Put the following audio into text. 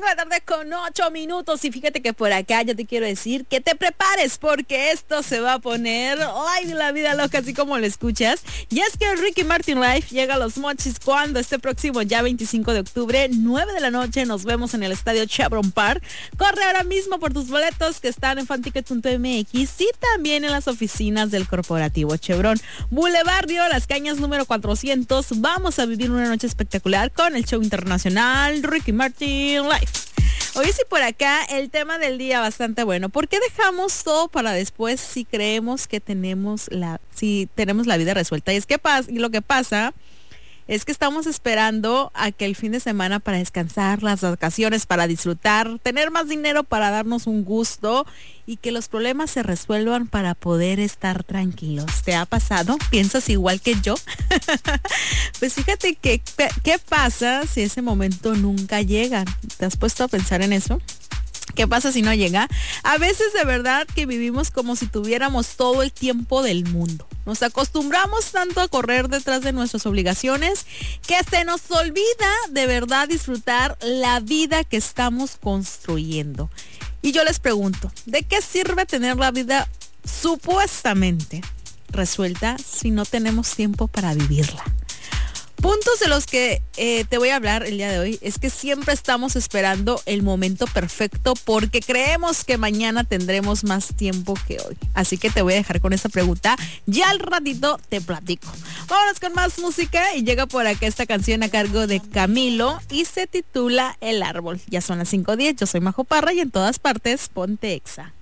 de la tarde con 8 minutos. Y fíjate que por acá yo te quiero decir que te prepares porque esto se va a poner ay de la vida loca, así como lo escuchas. Y es que Ricky Martin Live llega a Los Mochis cuando este próximo ya 25 de octubre, 9 de la noche, nos vemos en el estadio Chevron Park. Corre ahora mismo por tus boletos que están en fanticket.mx y también en las oficinas del corporativo Chevron. Boulevard Las Cañas número 400. Vamos a vivir una noche espectacular con el show internacional Ricky Martin Live. Hoy sí por acá el tema del día bastante bueno. ¿Por qué dejamos todo para después si creemos que tenemos la vida resuelta? Y lo que pasa es que estamos esperando a que el fin de semana para descansar, las vacaciones para disfrutar, tener más dinero para darnos un gusto y que los problemas se resuelvan para poder estar tranquilos. ¿Te ha pasado? ¿Piensas igual que yo? Pues fíjate que, ¿qué pasa si ese momento nunca llega? ¿Te has puesto a pensar en eso? ¿Qué pasa si no llega? A veces de verdad que vivimos como si tuviéramos todo el tiempo del mundo. Nos acostumbramos tanto a correr detrás de nuestras obligaciones que se nos olvida de verdad disfrutar la vida que estamos construyendo. Y yo les pregunto, ¿de qué sirve tener la vida supuestamente resuelta si no tenemos tiempo para vivirla? Puntos de los que te voy a hablar el día de hoy es que siempre estamos esperando el momento perfecto porque creemos que mañana tendremos más tiempo que hoy. Así que te voy a dejar con esta pregunta. Ya al ratito te platico. Vámonos con más música y llega por acá esta canción a cargo de Camilo y se titula El Árbol. Ya son las 5:10. Yo soy Majo Parra y en todas partes ponte Exa.